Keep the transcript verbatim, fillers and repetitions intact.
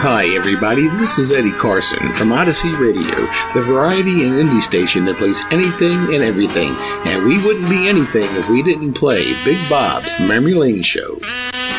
Hi, everybody. This is Eddie Carson from Odyssey Radio, the variety and indie station that plays anything and everything. And we wouldn't be anything if we didn't play Big Bob's Memory Lane Show.